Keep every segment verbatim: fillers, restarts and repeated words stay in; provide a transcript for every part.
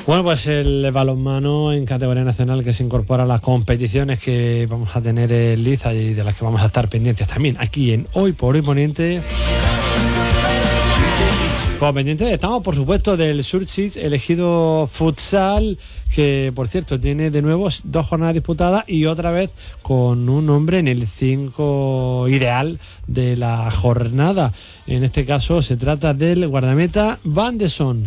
Bueno, pues el balonmano en categoría nacional que se incorpora a las competiciones que vamos a tener en Liza y de las que vamos a estar pendientes también aquí en Hoy por Hoy Poniente. Pues pendientes estamos, por supuesto, del Surchich elegido futsal, que por cierto tiene de nuevo dos jornadas disputadas y otra vez con un hombre en el cinco ideal de la jornada. En este caso se trata del guardameta Van de Son.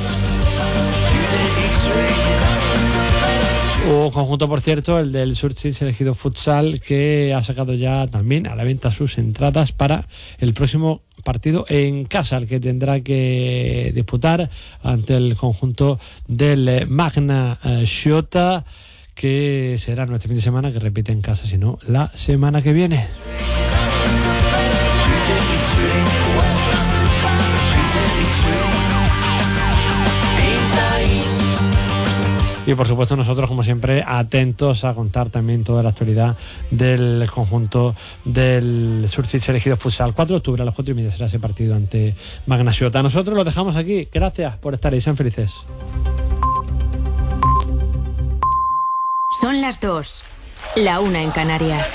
Un conjunto, por cierto, el del Surchich elegido futsal, que ha sacado ya también a la venta sus entradas para el próximo partido en casa, el que tendrá que disputar ante el conjunto del Magna Chiota, que será no este fin de semana, que repite en casa, sino la semana que viene. Y por supuesto nosotros, como siempre, atentos a contar también toda la actualidad del conjunto del Surchich elegido futsal. cuatro de octubre a las cuatro y media será ese partido ante Magna Chiota. Nosotros lo dejamos aquí. Gracias por estar ahí. Sean felices. Son las dos, la una en Canarias.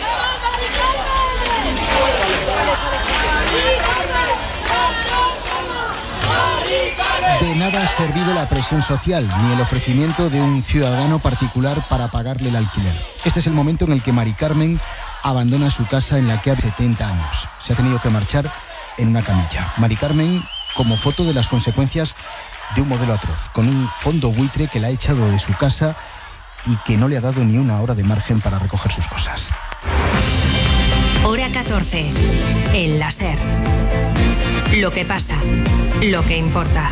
De nada ha servido la presión social, ni el ofrecimiento de un ciudadano particular para pagarle el alquiler. Este es el momento en el que Mari Carmen abandona su casa en la que hace setenta años. Se ha tenido que marchar en una camilla. Mari Carmen, como foto de las consecuencias de un modelo atroz, con un fondo buitre que la ha echado de su casa y que no le ha dado ni una hora de margen para recoger sus cosas. Hora catorce, en la SER. Lo que pasa, lo que importa.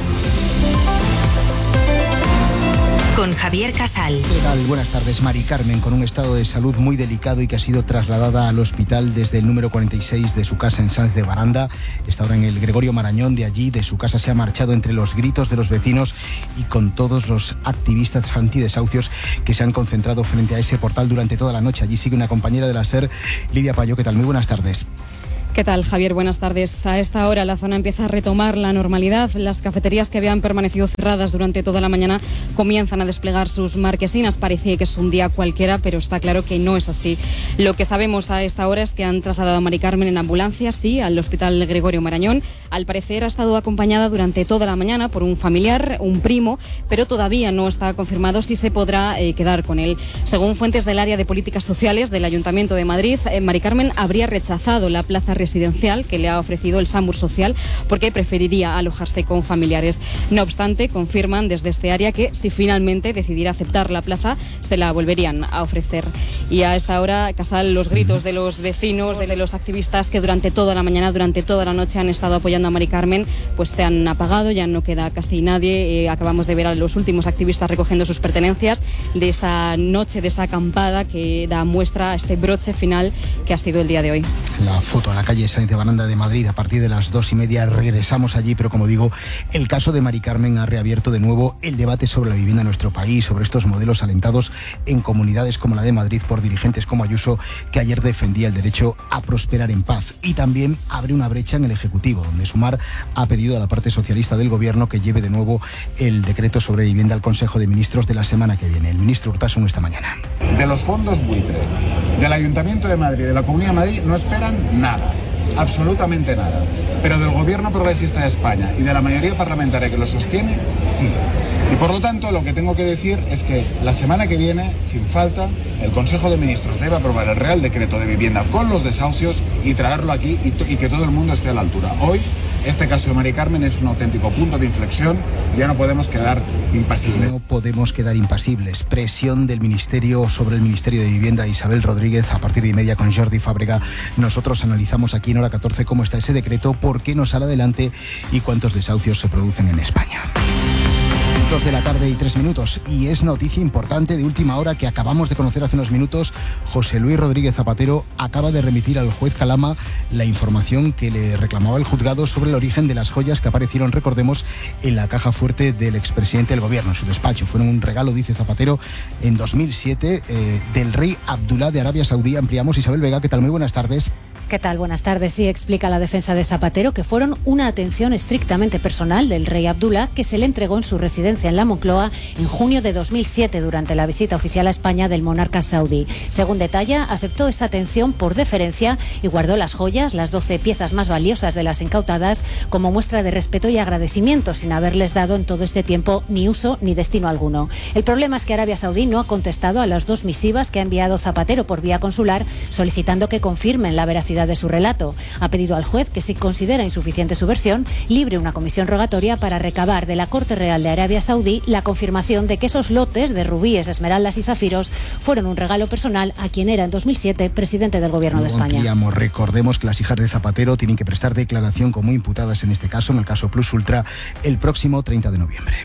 Con Javier Casal. ¿Qué tal? Buenas tardes. Mari Carmen, con un estado de salud muy delicado y que ha sido trasladada al hospital desde el número cuarenta y seis de su casa en Sáenz de Baranda. Está ahora en el Gregorio Marañón. De allí, de su casa, se ha marchado entre los gritos de los vecinos y con todos los activistas antidesahucios que se han concentrado frente a ese portal durante toda la noche. Allí sigue una compañera de la SER, Lidia Payo. ¿Qué tal? Muy buenas tardes. ¿Qué tal, Javier? Buenas tardes. A esta hora la zona empieza a retomar la normalidad. Las cafeterías que habían permanecido cerradas durante toda la mañana comienzan a desplegar sus marquesinas. Parece que es un día cualquiera, pero está claro que no es así. Lo que sabemos a esta hora es que han trasladado a Mari Carmen en ambulancia, sí, al Hospital Gregorio Marañón. Al parecer ha estado acompañada durante toda la mañana por un familiar, un primo, pero todavía no está confirmado si se podrá eh, quedar con él. Según fuentes del área de políticas sociales del Ayuntamiento de Madrid, eh, Mari Carmen habría rechazado la plaza residencial que le ha ofrecido el SAMUR Social porque preferiría alojarse con familiares. No obstante, confirman desde este área que si finalmente decidiera aceptar la plaza, se la volverían a ofrecer. Y a esta hora, Casal, los gritos de los vecinos, de los activistas que durante toda la mañana, durante toda la noche han estado apoyando a Mari Carmen, pues se han apagado, ya no queda casi nadie. Eh, acabamos de ver a los últimos activistas recogiendo sus pertenencias de esa noche, de esa acampada que da muestra a este broche final que ha sido el día de hoy. La foto en la calle Sáenz de Baranda de Madrid a partir de las dos y media. Regresamos allí, pero como digo, el caso de Mari Carmen ha reabierto de nuevo el debate sobre la vivienda en nuestro país, sobre estos modelos alentados en comunidades como la de Madrid por dirigentes como Ayuso, que ayer defendía el derecho a prosperar en paz. Y también abre una brecha en el Ejecutivo, donde Sumar ha pedido a la parte socialista del Gobierno que lleve de nuevo el decreto sobre vivienda al Consejo de Ministros de la semana que viene. El ministro Urtasun esta mañana. De los fondos buitre, del Ayuntamiento de Madrid, de la Comunidad de Madrid, no esperan nada. Absolutamente nada. Pero del Gobierno Progresista de España y de la mayoría parlamentaria que lo sostiene, sí. Y por lo tanto, lo que tengo que decir es que la semana que viene, sin falta, el Consejo de Ministros debe aprobar el Real Decreto de Vivienda con los desahucios y traerlo aquí y, y que todo el mundo esté a la altura. Hoy, este caso de Mari Carmen es un auténtico punto de inflexión y ya no podemos quedar impasibles. No podemos quedar impasibles. Presión del Ministerio sobre el Ministerio de Vivienda. Isabel Rodríguez, a partir de y media con Jordi Fábrega. Nosotros analizamos aquí en Hora catorce cómo está ese decreto, por qué no sale adelante y cuántos desahucios se producen en España. Dos de la tarde y tres minutos. Y es noticia importante de última hora que acabamos de conocer hace unos minutos. José Luis Rodríguez Zapatero acaba de remitir al juez Calama la información que le reclamaba el juzgado sobre el origen de las joyas que aparecieron, recordemos, en la caja fuerte del expresidente del gobierno, en su despacho. Fueron un regalo, dice Zapatero, en dos mil siete eh, del rey Abdullah de Arabia Saudí. Ampliamos. Isabel Vega, ¿qué tal? Muy buenas tardes. ¿Qué tal? Buenas tardes. Sí, explica la defensa de Zapatero que fueron una atención estrictamente personal del rey Abdullah que se le entregó en su residencia en la Moncloa en junio de dos mil siete durante la visita oficial a España del monarca saudí. Según detalla, aceptó esa atención por deferencia y guardó las joyas, las doce piezas más valiosas de las incautadas, como muestra de respeto y agradecimiento, sin haberles dado en todo este tiempo ni uso ni destino alguno. El problema es que Arabia Saudí no ha contestado a las dos misivas que ha enviado Zapatero por vía consular solicitando que confirmen la veracidad de su relato. Ha pedido al juez que, si considera insuficiente su versión, libre una comisión rogatoria para recabar de la Corte Real de Arabia Saudí la confirmación de que esos lotes de rubíes, esmeraldas y zafiros fueron un regalo personal a quien era en dos mil siete presidente del Gobierno de España. Ampliamos. Recordemos que las hijas de Zapatero tienen que prestar declaración como imputadas en este caso, en el caso Plus Ultra, el próximo treinta de noviembre.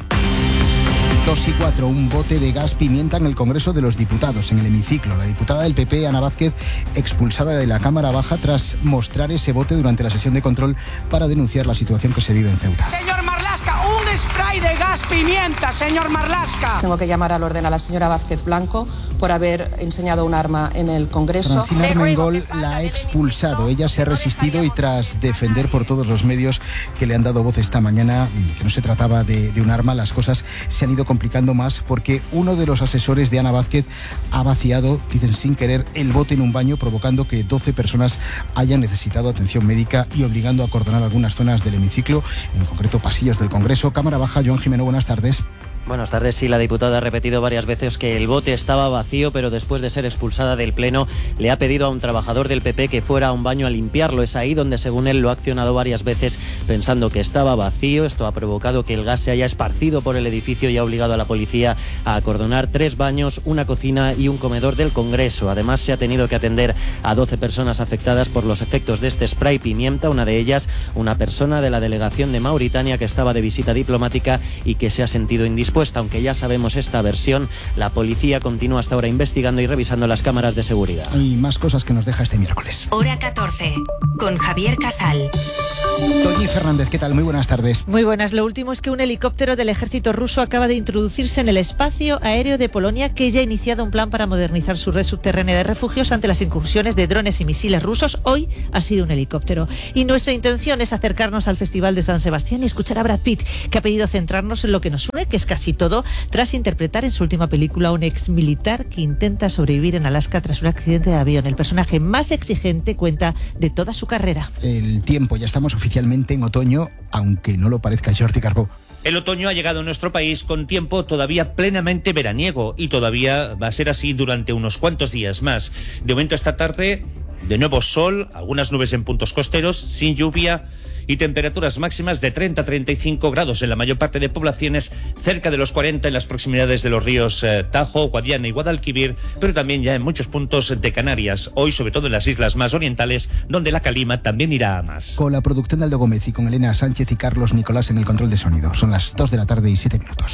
Dos y cuatro, un bote de gas pimienta en el Congreso de los Diputados, en el hemiciclo. La diputada del P P, Ana Vázquez, expulsada de la Cámara Baja tras mostrar ese bote durante la sesión de control para denunciar la situación que se vive en Ceuta. Señor Marlaska, un spray de gas pimienta, señor Marlaska. Tengo que llamar al orden a la señora Vázquez Blanco por haber enseñado un arma en el Congreso. Francina Armengol la ha expulsado. Ella se ha resistido y tras defender por todos los medios que le han dado voz esta mañana que no se trataba de, de un arma, las cosas se han ido complicando más porque uno de los asesores de Ana Vázquez ha vaciado, dicen sin querer, el bote en un baño, provocando que doce personas hayan necesitado atención médica y obligando a acordonar algunas zonas del hemiciclo, en concreto pasillos del Congreso. Cámara Baja, Joan Jimeno, buenas tardes. Buenas tardes. Sí, la diputada ha repetido varias veces que el bote estaba vacío, pero después de ser expulsada del Pleno le ha pedido a un trabajador del P P que fuera a un baño a limpiarlo. Es ahí donde, según él, lo ha accionado varias veces pensando que estaba vacío. Esto ha provocado que el gas se haya esparcido por el edificio y ha obligado a la policía a acordonar tres baños, una cocina y un comedor del Congreso. Además, se ha tenido que atender a doce personas afectadas por los efectos de este spray pimienta, una de ellas una persona de la delegación de Mauritania que estaba de visita diplomática y que se ha sentido indispuesta. Aunque ya sabemos esta versión, la policía continúa hasta ahora investigando y revisando las cámaras de seguridad. Y más cosas que nos deja este miércoles. Hora catorce, con Javier Casal. Toñi Fernández, ¿qué tal? Muy buenas tardes. Muy buenas. Lo último es que un helicóptero del ejército ruso acaba de introducirse en el espacio aéreo de Polonia, que ya ha iniciado un plan para modernizar su red subterránea de refugios ante las incursiones de drones y misiles rusos. Hoy ha sido un helicóptero. Y nuestra intención es acercarnos al Festival de San Sebastián y escuchar a Brad Pitt, que ha pedido centrarnos en lo que nos une, que es casi todo, tras interpretar en su última película a un ex militar que intenta sobrevivir en Alaska tras un accidente de avión. El personaje más exigente cuenta de toda su carrera. El tiempo, ya estamos oficialmente en otoño, aunque no lo parezca. Jordi Carbó. El otoño ha llegado a nuestro país con tiempo todavía plenamente veraniego y todavía va a ser así durante unos cuantos días más. De momento esta tarde, de nuevo sol, algunas nubes en puntos costeros, sin lluvia y temperaturas máximas de treinta a treinta y cinco grados en la mayor parte de poblaciones, cerca de los cuarenta en las proximidades de los ríos eh, Tajo, Guadiana y Guadalquivir, pero también ya en muchos puntos de Canarias, hoy sobre todo en las islas más orientales, donde la calima también irá a más. Con la producción de Aldo Gómez y con Elena Sánchez y Carlos Nicolás en el control de sonido. Son las dos de la tarde y siete minutos.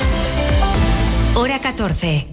Hora catorce.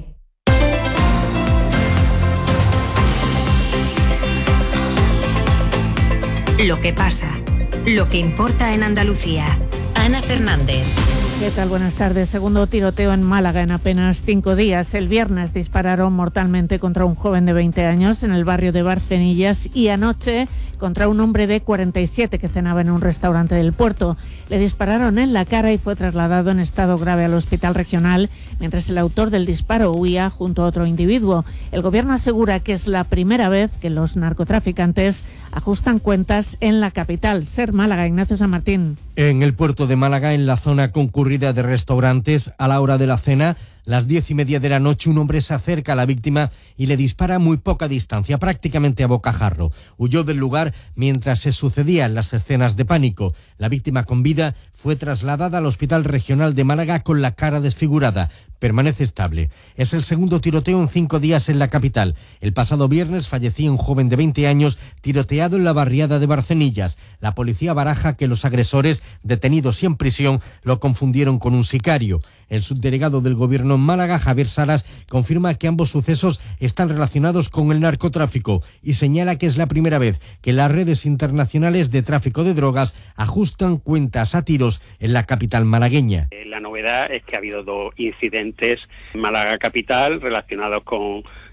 Lo que pasa, lo que importa en Andalucía. Ana Fernández. ¿Qué tal? Buenas tardes. Segundo tiroteo en Málaga en apenas cinco días. El viernes dispararon mortalmente contra un joven de veinte años en el barrio de Barcenillas y anoche contra un hombre de cuarenta y siete que cenaba en un restaurante del puerto. Le dispararon en la cara y fue trasladado en estado grave al hospital regional, mientras el autor del disparo huía junto a otro individuo. El gobierno asegura que es la primera vez que los narcotraficantes ajustan cuentas en la capital. Ser Málaga, Ignacio San Martín. En el puerto de Málaga, en la zona concurrida de restaurantes, a la hora de la cena, las diez y media de la noche, un hombre se acerca a la víctima y le dispara a muy poca distancia, prácticamente a bocajarro. Huyó del lugar mientras se sucedían las escenas de pánico. La víctima con vida fue trasladada al Hospital Regional de Málaga con la cara desfigurada. Permanece estable. Es el segundo tiroteo en cinco días en la capital. El pasado viernes fallecía un joven de veinte años tiroteado en la barriada de Barcenillas. La policía baraja que los agresores, detenidos y en prisión, lo confundieron con un sicario. El subdelegado del Gobierno en Málaga, Javier Saras, confirma que ambos sucesos están relacionados con el narcotráfico y señala que es la primera vez que las redes internacionales de tráfico de drogas ajustan cuentas a tiros en la capital malagueña. La novedad es que ha habido dos incidentes en Málaga capital relacionados con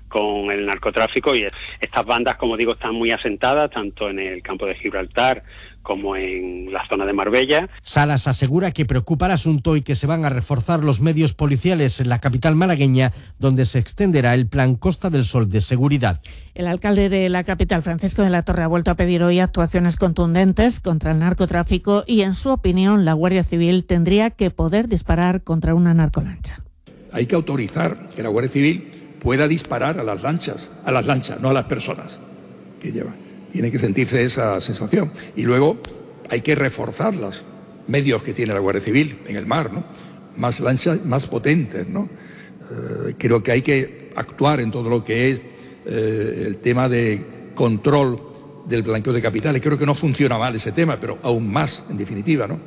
con el narcotráfico, y estas bandas, como digo, están muy asentadas tanto en el campo de Gibraltar como en la zona de Marbella. Salas asegura que preocupa el asunto y que se van a reforzar los medios policiales en la capital malagueña, donde se extenderá el plan Costa del Sol de seguridad. El alcalde de la capital, Francisco de la Torre, ha vuelto a pedir hoy actuaciones contundentes contra el narcotráfico y, en su opinión, la Guardia Civil tendría que poder disparar contra una narcolancha. Hay que autorizar que la Guardia Civil pueda disparar a las lanchas, a las lanchas, no a las personas que llevan. Tiene que sentirse esa sensación. Y luego hay que reforzar los medios que tiene la Guardia Civil en el mar, ¿no? Más lanchas, más potentes, ¿no? Eh, creo que hay que actuar en todo lo que es eh, el tema de control del blanqueo de capitales. Creo que no funciona mal ese tema, pero aún más, en definitiva, ¿no?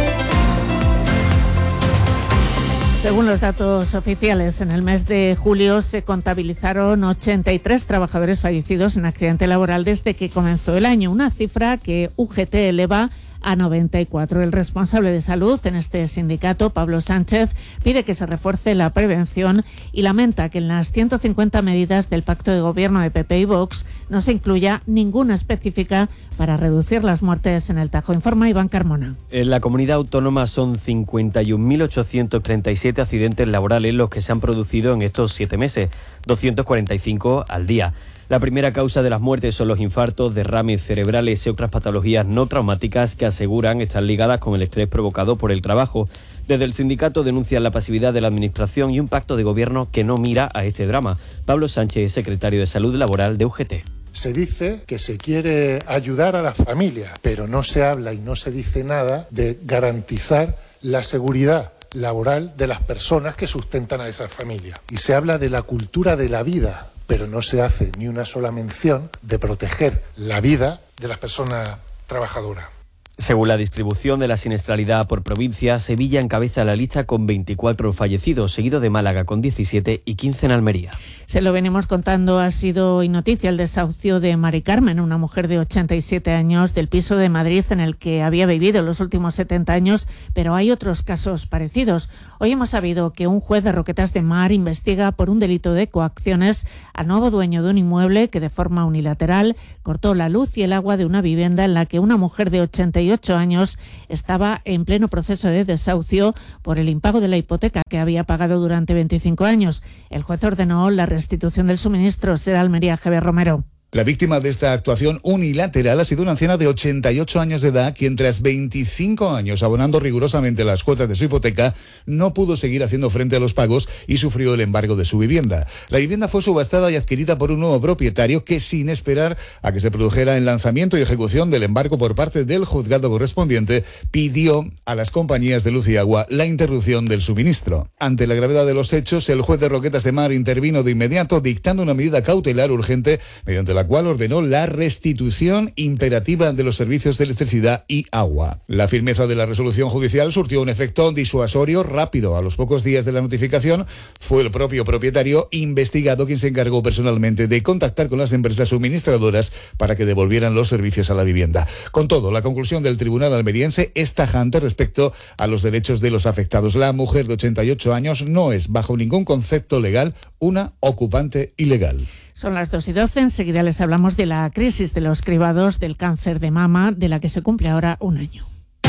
Según los datos oficiales, en el mes de julio se contabilizaron ochenta y tres trabajadores fallecidos en accidente laboral desde que comenzó el año, una cifra que U G T eleva a noventa y cuatro. El responsable de salud en este sindicato, Pablo Sánchez, pide que se refuerce la prevención y lamenta que en las ciento cincuenta medidas del pacto de gobierno de P P y Vox no se incluya ninguna específica para reducir las muertes en el Tajo. Informa Iván Carmona. En la comunidad autónoma son cincuenta y un mil ochocientos treinta y siete accidentes laborales los que se han producido en estos siete meses, doscientos cuarenta y cinco al día. La primera causa de las muertes son los infartos, derrames cerebrales y otras patologías no traumáticas que aseguran estar ligadas con el estrés provocado por el trabajo. Desde el sindicato denuncian la pasividad de la Administración y un pacto de gobierno que no mira a este drama. Pablo Sánchez, secretario de Salud Laboral de U G T. Se dice que se quiere ayudar a las familias, pero no se habla y no se dice nada de garantizar la seguridad laboral de las personas que sustentan a esas familias. Y se habla de la cultura de la vida, pero no se hace ni una sola mención de proteger la vida de las personas trabajadoras. Según la distribución de la siniestralidad por provincia, Sevilla encabeza la lista con veinticuatro fallecidos, seguido de Málaga con diecisiete y quince en Almería. Se lo venimos contando, ha sido hoy noticia el desahucio de Mari Carmen, una mujer de ochenta y siete años del piso de Madrid en el que había vivido los últimos setenta años, pero hay otros casos parecidos. Hoy hemos sabido que un juez de Roquetas de Mar investiga por un delito de coacciones al nuevo dueño de un inmueble que de forma unilateral cortó la luz y el agua de una vivienda en la que una mujer de ochenta y ocho años estaba en pleno proceso de desahucio por el impago de la hipoteca que había pagado durante veinticinco años. El juez ordenó la restitución del suministro. Será Almería, Javier Romero. La víctima de esta actuación unilateral ha sido una anciana de ochenta y ocho años de edad, quien tras veinticinco años abonando rigurosamente las cuotas de su hipoteca, no pudo seguir haciendo frente a los pagos y sufrió el embargo de su vivienda. La vivienda fue subastada y adquirida por un nuevo propietario que, sin esperar a que se produjera el lanzamiento y ejecución del embargo por parte del juzgado correspondiente, pidió a las compañías de luz y agua la interrupción del suministro. Ante la gravedad de los hechos, el juez de Roquetas de Mar intervino de inmediato, dictando una medida cautelar urgente mediante la la cual ordenó la restitución imperativa de los servicios de electricidad y agua. La firmeza de la resolución judicial surtió un efecto disuasorio rápido. A los pocos días de la notificación, fue el propio propietario investigado quien se encargó personalmente de contactar con las empresas suministradoras para que devolvieran los servicios a la vivienda. Con todo, la conclusión del tribunal almeriense es tajante respecto a los derechos de los afectados. La mujer de ochenta y ocho años no es, bajo ningún concepto legal, una ocupante ilegal. Son las dos y doce, enseguida les hablamos de la crisis de los cribados del cáncer de mama, de la que se cumple ahora un año.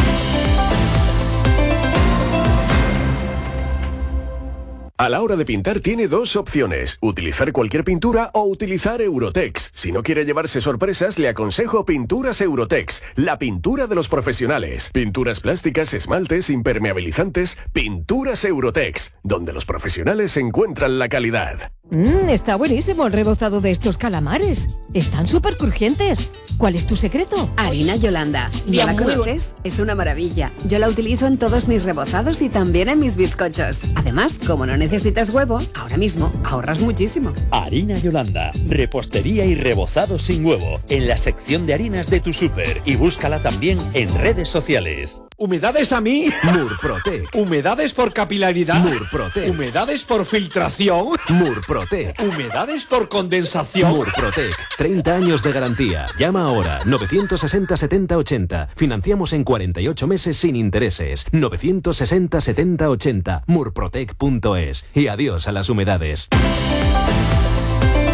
A la hora de pintar tiene dos opciones, utilizar cualquier pintura o utilizar Eurotex. Si no quiere llevarse sorpresas, le aconsejo Pinturas Eurotex, la pintura de los profesionales. Pinturas plásticas, esmaltes, impermeabilizantes, Pinturas Eurotex, donde los profesionales encuentran la calidad. Mmm, está buenísimo el rebozado de estos calamares. Están súper crujientes. ¿Cuál es tu secreto? Harina Yolanda. ¿Ya la conoces? Es una maravilla. Yo la utilizo en todos mis rebozados y también en mis bizcochos. Además, como no necesitas huevo, ahora mismo ahorras muchísimo. Harina Yolanda. Repostería y rebozado sin huevo. En la sección de harinas de tu súper. Y búscala también en redes sociales. ¿Humedades a mí? Murprotec. ¿Humedades por capilaridad? Murprotec. ¿Humedades por filtración? Murprotec. ¿Humedades por condensación? Murprotec. treinta años de garantía. Llama ahora. novecientos sesenta setenta ochenta. Financiamos en cuarenta y ocho meses sin intereses. novecientos sesenta setenta ochenta. murprotec punto es. Y adiós a las humedades.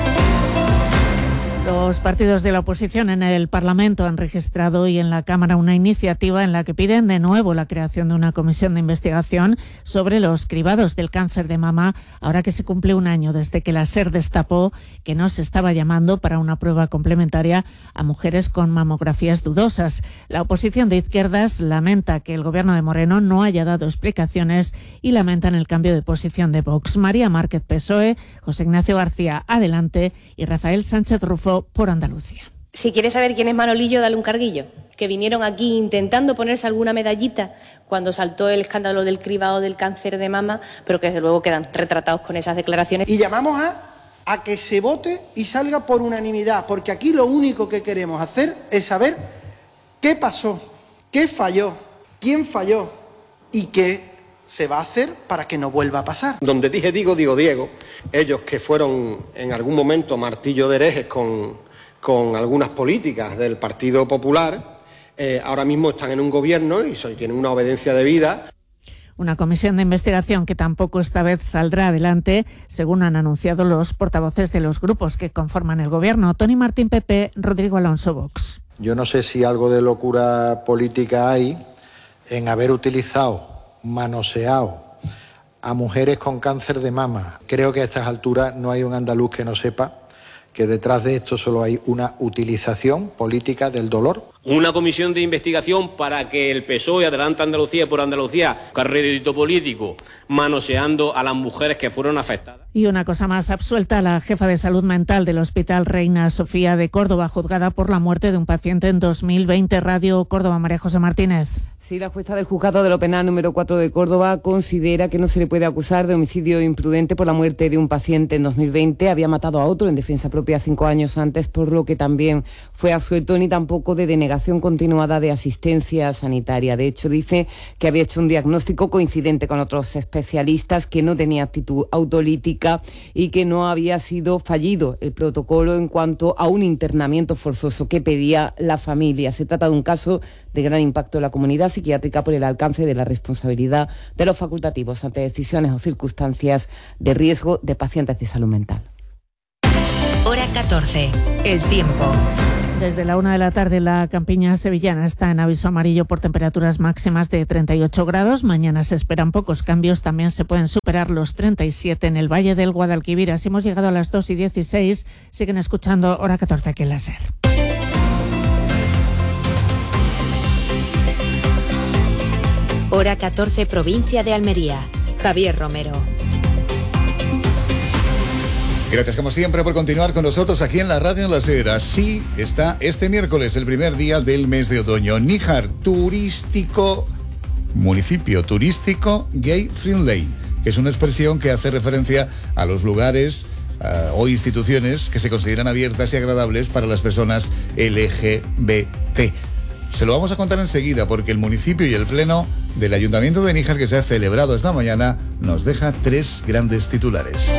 Los partidos de la oposición en el Parlamento han registrado hoy en la Cámara una iniciativa en la que piden de nuevo la creación de una comisión de investigación sobre los cribados del cáncer de mama, ahora que se cumple un año desde que la SER destapó que no se estaba llamando para una prueba complementaria a mujeres con mamografías dudosas. La oposición de izquierdas lamenta que el gobierno de Moreno no haya dado explicaciones y lamentan el cambio de posición de Vox. María Márquez, P S O E, José Ignacio García, Adelante, y Rafael Sánchez Rufo, por Andalucía. Si quieres saber quién es Manolillo, dale un carguillo. Que vinieron aquí intentando ponerse alguna medallita cuando saltó el escándalo del cribado del cáncer de mama, pero que desde luego quedan retratados con esas declaraciones. Y llamamos a, a que se vote y salga por unanimidad, porque aquí lo único que queremos hacer es saber qué pasó, qué falló, quién falló y qué se va a hacer para que no vuelva a pasar. Donde dije digo, digo Diego, ellos que fueron en algún momento martillo de herejes con, con algunas políticas del Partido Popular, eh, ahora mismo están en un gobierno y so, tienen una obediencia debida. Una comisión de investigación que tampoco esta vez saldrá adelante, según han anunciado los portavoces de los grupos que conforman el gobierno. Tony Martín, P P, Rodrigo Alonso, Vox. Yo no sé si algo de locura política hay en haber utilizado, manoseado a mujeres con cáncer de mama. Creo que a estas alturas no hay un andaluz que no sepa que detrás de esto solo hay una utilización política del dolor. Una comisión de investigación para que el P S O E Adelante Andalucía por Andalucía, carrerito político, manoseando a las mujeres que fueron afectadas. Y una cosa más, absuelta la jefa de salud mental del Hospital Reina Sofía de Córdoba, juzgada por la muerte de un paciente en dos mil veinte. Radio Córdoba, María José Martínez. Sí, la jueza del juzgado de lo penal número cuatro de Córdoba considera que no se le puede acusar de homicidio imprudente por la muerte de un paciente en dos mil veinte. Había matado a otro en defensa propia cinco años antes, por lo que también fue absuelto, ni tampoco de denegación continuada de asistencia sanitaria. De hecho, dice que había hecho un diagnóstico coincidente con otros especialistas, que no tenía actitud autolítica y que no había sido fallido el protocolo en cuanto a un internamiento forzoso que pedía la familia. Se trata de un caso de gran impacto en la comunidad psiquiátrica por el alcance de la responsabilidad de los facultativos ante decisiones o circunstancias de riesgo de pacientes de salud mental. Hora catorce. El tiempo. Desde la una de la tarde la campiña sevillana está en aviso amarillo por temperaturas máximas de treinta y ocho grados. Mañana se esperan pocos cambios. También se pueden superar los treinta y siete en el Valle del Guadalquivir. Así hemos llegado a las dos y dieciséis. Siguen escuchando Hora catorce aquí en la SER. Hora catorce, provincia de Almería. Javier Romero. Gracias como siempre por continuar con nosotros aquí en la Radio en la SER. Así está este miércoles, el primer día del mes de otoño. Níjar, turístico, municipio turístico gay friendly, que es una expresión que hace referencia a los lugares uh, o instituciones que se consideran abiertas y agradables para las personas L G B T. Se lo vamos a contar enseguida porque el municipio y el pleno del Ayuntamiento de Níjar, que se ha celebrado esta mañana, nos deja tres grandes titulares.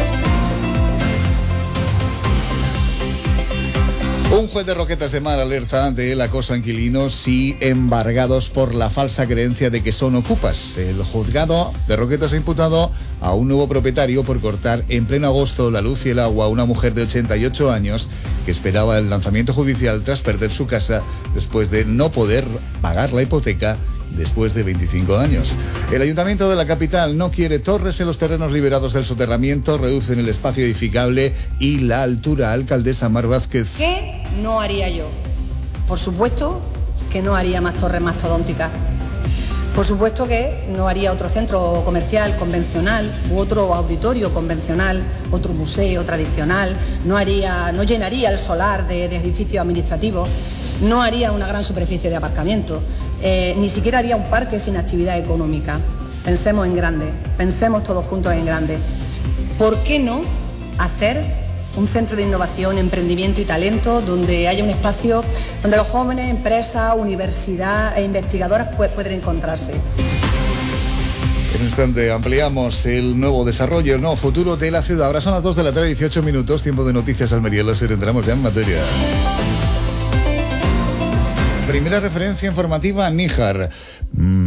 Un juez de Roquetas de Mar alerta del acoso a inquilinos y embargados por la falsa creencia de que son ocupas. El juzgado de Roquetas ha imputado a un nuevo propietario por cortar en pleno agosto la luz y el agua a una mujer de ochenta y ocho años que esperaba el lanzamiento judicial tras perder su casa después de no poder pagar la hipoteca después de veinticinco años. El Ayuntamiento de la capital no quiere torres en los terrenos liberados del soterramiento, reducen el espacio edificable y la altura. Alcaldesa Mar Vázquez. ¿Qué no haría yo? Por supuesto que no haría más torres mastodónticas. Por supuesto que no haría otro centro comercial convencional u otro auditorio convencional, otro museo tradicional, no haría, no llenaría el solar de, de edificios administrativos, no haría una gran superficie de aparcamiento, eh, ni siquiera haría un parque sin actividad económica. Pensemos en grande, pensemos todos juntos en grande. ¿Por qué no hacer un centro de innovación, emprendimiento y talento donde haya un espacio donde los jóvenes, empresas, universidad e investigadoras pues, puedan encontrarse? En un instante ampliamos el nuevo desarrollo, el nuevo futuro de la ciudad. Ahora son las dos de la tarde, dieciocho minutos, tiempo de noticias Almería. Los entramos ya en materia. Primera referencia informativa, Níjar. Mm,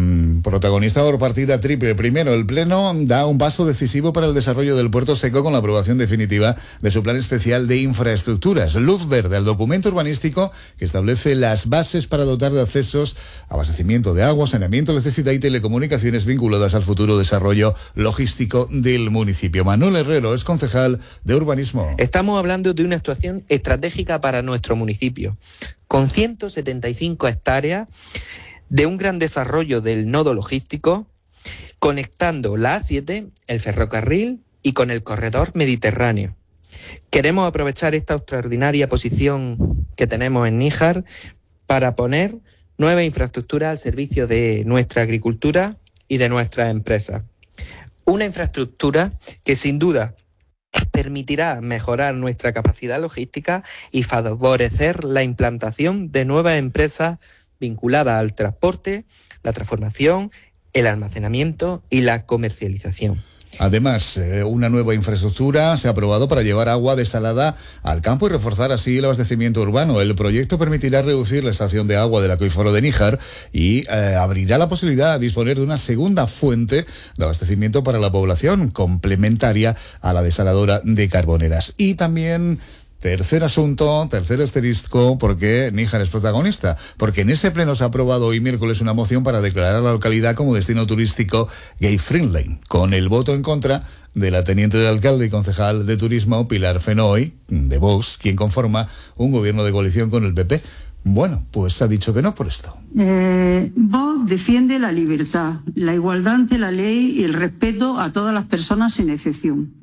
Protagonista por partida triple. Primero, el Pleno da un paso decisivo para el desarrollo del Puerto Seco con la aprobación definitiva de su plan especial de infraestructuras. Luz verde al documento urbanístico que establece las bases para dotar de accesos, abastecimiento de agua, saneamiento, electricidad y telecomunicaciones vinculadas al futuro desarrollo logístico del municipio. Manuel Herrero es concejal de urbanismo. Estamos hablando de una actuación estratégica para nuestro municipio, con ciento setenta y cinco hectáreas de un gran desarrollo del nodo logístico, conectando la A siete, el ferrocarril y con el corredor mediterráneo. Queremos aprovechar esta extraordinaria posición que tenemos en Níjar para poner nueva infraestructura al servicio de nuestra agricultura y de nuestras empresas. Una infraestructura que sin duda permitirá mejorar nuestra capacidad logística y favorecer la implantación de nuevas empresas vinculadas al transporte, la transformación, el almacenamiento y la comercialización. Además, eh, una nueva infraestructura se ha aprobado para llevar agua desalada al campo y reforzar así el abastecimiento urbano. El proyecto permitirá reducir la estación de agua del acuífero de Níjar y eh, abrirá la posibilidad de disponer de una segunda fuente de abastecimiento para la población, complementaria a la desaladora de Carboneras. Y también... Tercer asunto, tercer asterisco, porque Níjar es protagonista, porque en ese pleno se ha aprobado hoy miércoles una moción para declarar a la localidad como destino turístico gay friendly, con el voto en contra de la teniente de alcalde y concejal de turismo Pilar Fenoy, de Vox, quien conforma un gobierno de coalición con el P P. Bueno, pues ha dicho que no por esto. Eh, Vox defiende la libertad, la igualdad ante la ley y el respeto a todas las personas sin excepción.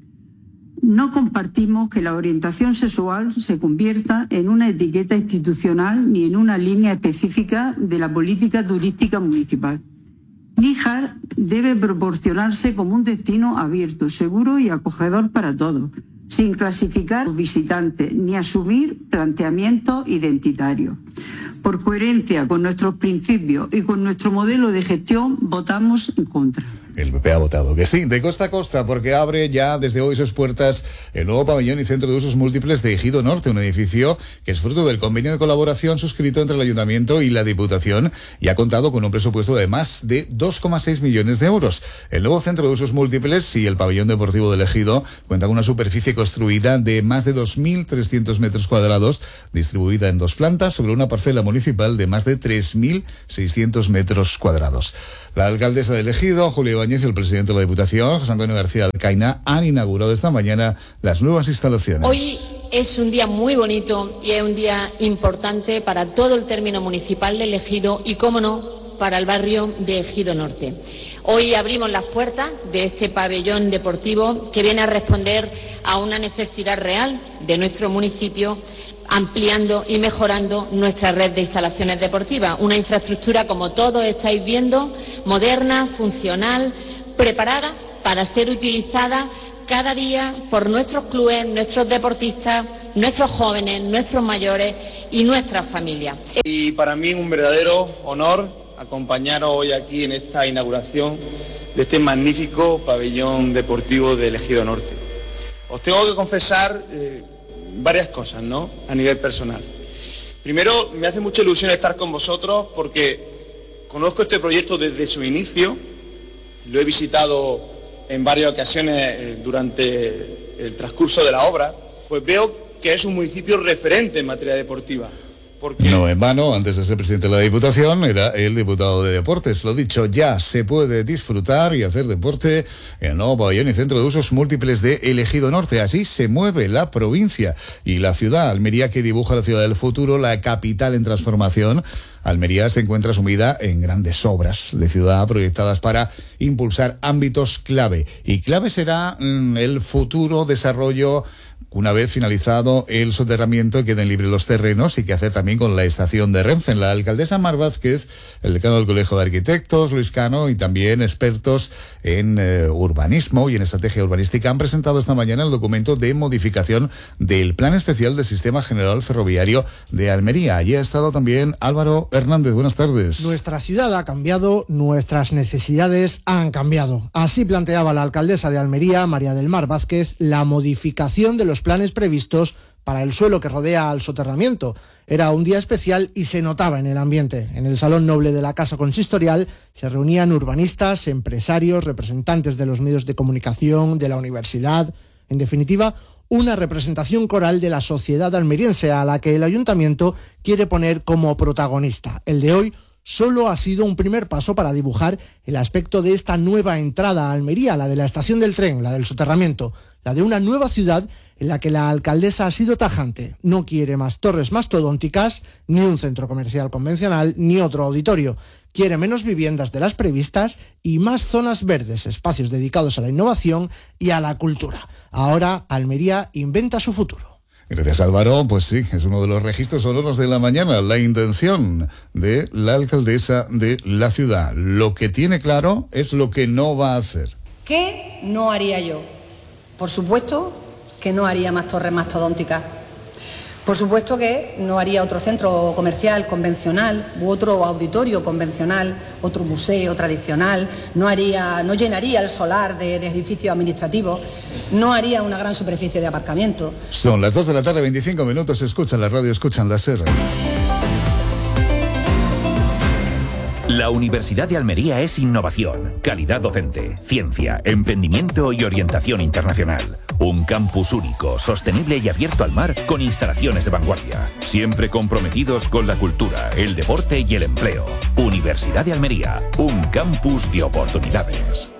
No compartimos que la orientación sexual se convierta en una etiqueta institucional ni en una línea específica de la política turística municipal. Níjar debe proporcionarse como un destino abierto, seguro y acogedor para todos, sin clasificar a los visitantes ni asumir planteamientos identitarios. Por coherencia con nuestros principios y con nuestro modelo de gestión, votamos en contra. El P P ha votado que sí, de costa a costa, porque abre ya desde hoy sus puertas el nuevo pabellón y centro de usos múltiples de Ejido Norte, un edificio que es fruto del convenio de colaboración suscrito entre el Ayuntamiento y la Diputación y ha contado con un presupuesto de más de dos coma seis millones de euros. El nuevo centro de usos múltiples y el pabellón deportivo del Ejido cuenta con una superficie construida de más de dos mil trescientos metros cuadrados, distribuida en dos plantas sobre una parcela municipal de más de tres mil seiscientos metros cuadrados. La alcaldesa del Ejido, Julia Ibáñez, y el presidente de la Diputación, José Antonio García Alcaina, han inaugurado esta mañana las nuevas instalaciones. Hoy es un día muy bonito y es un día importante para todo el término municipal del Ejido y, cómo no, para el barrio de Ejido Norte. Hoy abrimos las puertas de este pabellón deportivo que viene a responder a una necesidad real de nuestro municipio, ampliando y mejorando nuestra red de instalaciones deportivas. Una infraestructura, como todos estáis viendo, moderna, funcional, preparada para ser utilizada cada día por nuestros clubes, nuestros deportistas, nuestros jóvenes, nuestros mayores y nuestras familias. Y para mí un verdadero honor acompañaros hoy aquí en esta inauguración de este magnífico pabellón deportivo del Ejido Norte. Os tengo que confesar eh, varias cosas, ¿no?, a nivel personal. Primero, me hace mucha ilusión estar con vosotros porque conozco este proyecto desde su inicio, lo he visitado en varias ocasiones eh, durante el transcurso de la obra, pues veo que es un municipio referente en materia deportiva. Porque... No en vano, antes de ser presidente de la Diputación, era el diputado de Deportes. Lo dicho, ya se puede disfrutar y hacer deporte en el nuevo pabellón y centro de usos múltiples de El Ejido Norte. Así se mueve la provincia y la ciudad. Almería, que dibuja la ciudad del futuro, la capital en transformación. Almería se encuentra sumida en grandes obras de ciudad proyectadas para impulsar ámbitos clave. Y clave será mmm, el futuro desarrollo. Una vez finalizado el soterramiento, queden libres los terrenos y qué hacer también con la estación de Renfe. La alcaldesa Mar Vázquez, el decano del Colegio de Arquitectos, Luis Cano, y también expertos en eh, urbanismo y en estrategia urbanística han presentado esta mañana el documento de modificación del Plan Especial del Sistema General Ferroviario de Almería. Allí ha estado también Álvaro Hernández. Buenas tardes. Nuestra ciudad ha cambiado, nuestras necesidades han cambiado. Así planteaba la alcaldesa de Almería, María del Mar Vázquez, la modificación de los los planes previstos para el suelo que rodea al soterramiento. Era un día especial y se notaba en el ambiente. En el Salón Noble de la Casa Consistorial se reunían urbanistas, empresarios, representantes de los medios de comunicación, de la universidad, en definitiva, una representación coral de la sociedad almeriense a la que el ayuntamiento quiere poner como protagonista. El de hoy solo ha sido un primer paso para dibujar el aspecto de esta nueva entrada a Almería, la de la estación del tren, la del soterramiento, la de una nueva ciudad en la que la alcaldesa ha sido tajante. No quiere más torres mastodónticas, ni un centro comercial convencional, ni otro auditorio. Quiere menos viviendas de las previstas y más zonas verdes, espacios dedicados a la innovación y a la cultura. Ahora Almería inventa su futuro. Gracias, Álvaro. Pues sí, es uno de los registros sonoros de la mañana, la intención de la alcaldesa de la ciudad. Lo que tiene claro es lo que no va a hacer. ¿Qué no haría yo? Por supuesto que no haría más torres mastodónticas. Por supuesto que no haría otro centro comercial convencional u otro auditorio convencional, otro museo tradicional, no haría, no llenaría el solar de, de edificios administrativos, no haría una gran superficie de aparcamiento. Son las dos de la tarde, veinticinco minutos, escuchan la radio, escuchan la SER. La Universidad de Almería es innovación, calidad docente, ciencia, emprendimiento y orientación internacional. Un campus único, sostenible y abierto al mar con instalaciones de vanguardia. Siempre comprometidos con la cultura, el deporte y el empleo. Universidad de Almería, un campus de oportunidades.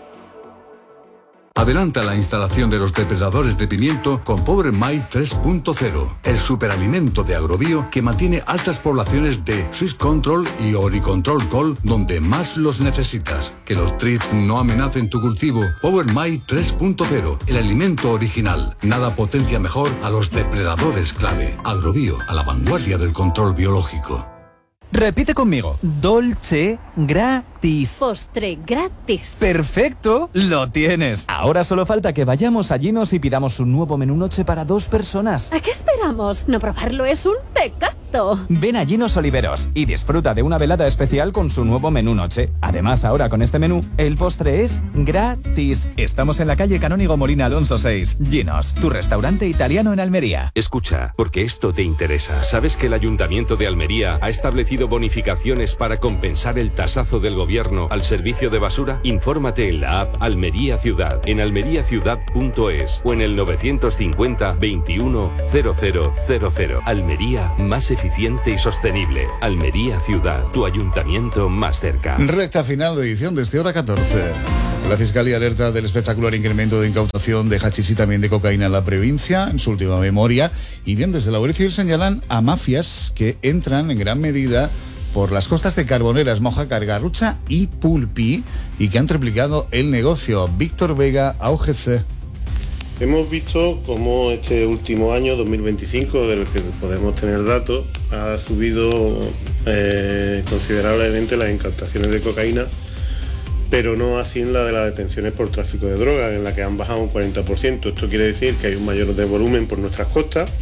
Adelanta la instalación de los depredadores de pimiento con Power My tres punto cero, el superalimento de Agrobio que mantiene altas poblaciones de Swiss Control y Oricontrol Col donde más los necesitas. Que los trips no amenacen tu cultivo. Power My tres punto cero, el alimento original. Nada potencia mejor a los depredadores clave. Agrobio, a la vanguardia del control biológico. Repite conmigo. Dolce gratis. Postre gratis. ¡Perfecto! ¡Lo tienes! Ahora solo falta que vayamos a Ginos y pidamos un nuevo menú noche para dos personas. ¿A qué esperamos? No probarlo es un pecado. Ven a Ginos Oliveros y disfruta de una velada especial con su nuevo menú noche. Además, ahora con este menú, el postre es gratis. Estamos en la calle Canónigo Molina Alonso seis. Ginos, tu restaurante italiano en Almería. Escucha, porque esto te interesa. ¿Sabes que el Ayuntamiento de Almería ha establecido bonificaciones para compensar el tasazo del gobierno al servicio de basura? Infórmate en la app Almería Ciudad, en almería ciudad punto es o en el novecientos cincuenta veintiuno cero cero cero cero. Almería, más eficiente y sostenible. Almería Ciudad, tu ayuntamiento más cerca. Recta final de edición de este hora catorce. La Fiscalía alerta del espectacular incremento de incautación de hachís y también de cocaína en la provincia, en su última memoria. Y bien, desde la Guardia Civil señalan a mafias que entran en gran medida por las costas de Carboneras, Mojácar, Garrucha y Pulpí y que han triplicado el negocio. Víctor Vega, A O G C. Hemos visto cómo este último año, dos mil veinticinco, del que podemos tener datos, ha subido eh, considerablemente las incautaciones de cocaína, pero no así en la de las detenciones por tráfico de drogas, en la que han bajado un cuarenta por ciento. Esto quiere decir que hay un mayor de volumen por nuestras costas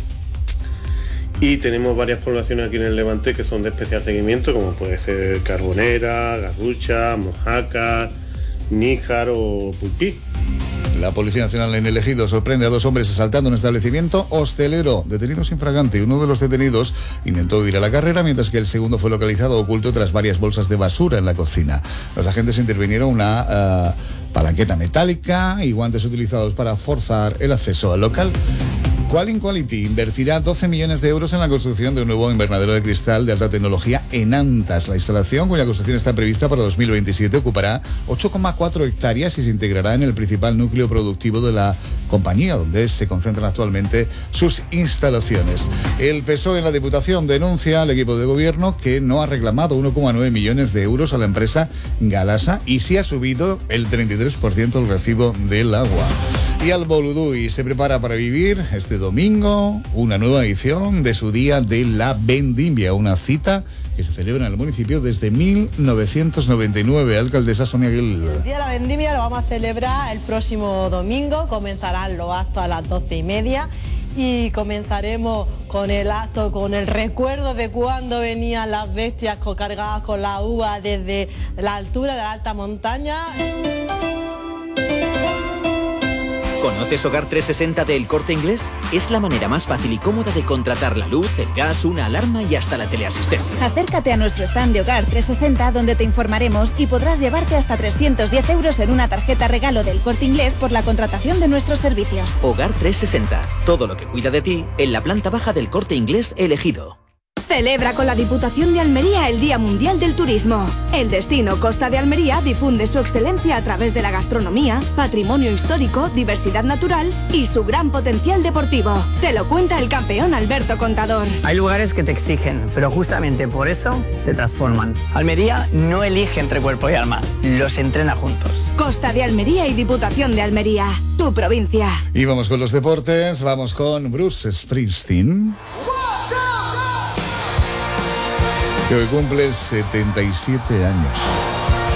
y tenemos varias poblaciones aquí en el Levante que son de especial seguimiento, como puede ser Carbonera, Garrucha, Mojácar, Níjar o Pulpí. La Policía Nacional en el Ejido sorprende a dos hombres asaltando un establecimiento hostelero, detenidos infragante. Uno de los detenidos intentó huir a la carrera, mientras que el segundo fue localizado oculto tras varias bolsas de basura en la cocina. Los agentes intervinieron una uh, palanqueta metálica y guantes utilizados para forzar el acceso al local. Qualin Quality invertirá doce millones de euros en la construcción de un nuevo invernadero de cristal de alta tecnología en Antas. La instalación, cuya construcción está prevista para dos mil veintisiete, ocupará ocho coma cuatro hectáreas y se integrará en el principal núcleo productivo de la compañía, donde se concentran actualmente sus instalaciones. El P S O E en la Diputación denuncia al equipo de gobierno que no ha reclamado uno coma nueve millones de euros a la empresa Galasa y sí ha subido el treinta y tres por ciento el recibo del agua. Y al Boluduy se prepara para vivir este domingo una nueva edición de su Día de la Vendimia, una cita que se celebra en el municipio desde mil novecientos noventa y nueve. Alcaldesa Sonia Gil. El Día de la Vendimia lo vamos a celebrar el próximo domingo, comenzarán los actos a las doce y media y comenzaremos con el acto, con el recuerdo de cuando venían las bestias cargadas con la uva desde la altura de la alta montaña. ¿Conoces Hogar trescientos sesenta de El Corte Inglés? Es la manera más fácil y cómoda de contratar la luz, el gas, una alarma y hasta la teleasistencia. Acércate a nuestro stand de Hogar trescientos sesenta donde te informaremos y podrás llevarte hasta trescientos diez euros en una tarjeta regalo del Corte Inglés por la contratación de nuestros servicios. Hogar trescientos sesenta. Todo lo que cuida de ti en la planta baja del Corte Inglés elegido. Celebra con la Diputación de Almería el Día Mundial del Turismo. El destino Costa de Almería difunde su excelencia a través de la gastronomía, patrimonio histórico, diversidad natural y su gran potencial deportivo. Te lo cuenta el campeón Alberto Contador. Hay lugares que te exigen, pero justamente por eso te transforman. Almería no elige entre cuerpo y alma, los entrena juntos. Costa de Almería y Diputación de Almería, tu provincia. Y vamos con los deportes, vamos con Bruce Springsteen, que hoy cumple setenta y siete años.